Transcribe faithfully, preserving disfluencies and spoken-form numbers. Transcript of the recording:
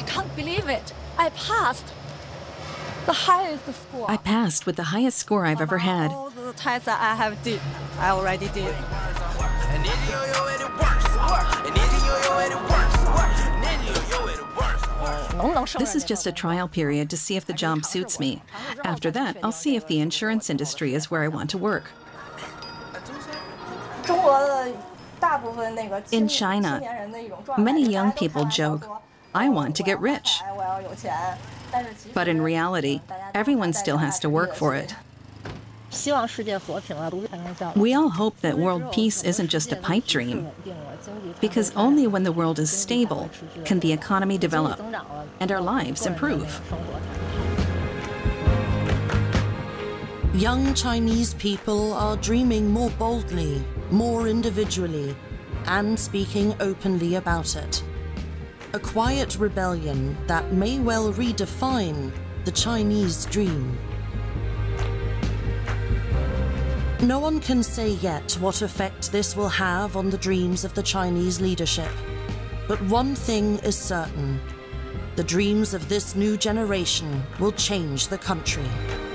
can't believe it. I passed the highest score. I passed with the highest score I've ever had. All the tests that I have did, I already did. This is just a trial period to see if the job suits me. After that, I'll see if the insurance industry is where I want to work. In China, many young people joke, I want to get rich. But in reality, everyone still has to work for it. We all hope that world peace isn't just a pipe dream, because only when the world is stable can the economy develop and our lives improve. Young Chinese people are dreaming more boldly, more individually, and speaking openly about it. A quiet rebellion that may well redefine the Chinese dream. No one can say yet what effect this will have on the dreams of the Chinese leadership. But one thing is certain: the dreams of this new generation will change the country.